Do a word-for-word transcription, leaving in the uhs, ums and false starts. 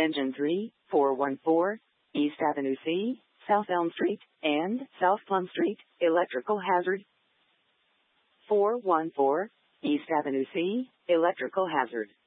Engine three, four one four, East Avenue C, South Elm Street, and South Plum Street, electrical hazard. four one four, East Avenue C, electrical hazard.